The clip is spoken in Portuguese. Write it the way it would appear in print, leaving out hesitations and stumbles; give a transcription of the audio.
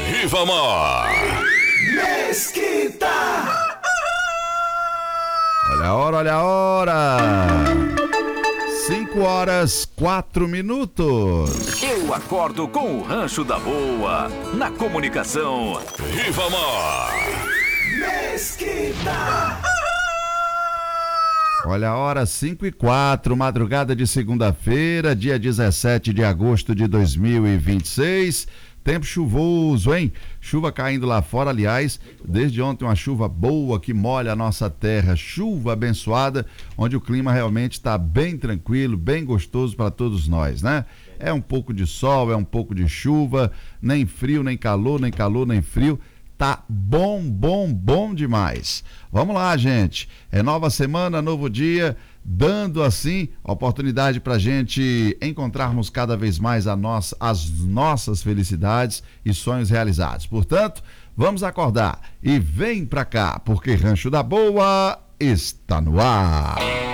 Ribamar. Mesquita. Olha a hora, olha a hora. 5h04. Eu acordo com o Rancho da Boa, na comunicação. Ribamar. Mesquita. Olha a hora, 5h04, madrugada de segunda-feira, dia 17 de agosto de 2026. Tempo chuvoso, hein? Chuva caindo lá fora, aliás, desde ontem uma chuva boa que molha a nossa terra, chuva abençoada, onde o clima realmente está bem tranquilo, bem gostoso para todos nós, né? É um pouco de sol, é um pouco de chuva, nem frio, nem calor, nem calor, nem frio. Tá bom, bom, bom demais. Vamos lá, gente. É nova semana, novo dia, dando assim oportunidade pra gente encontrarmos cada vez mais as nossas felicidades e sonhos realizados. Portanto, vamos acordar e vem pra cá, porque Rancho da Boa está no ar.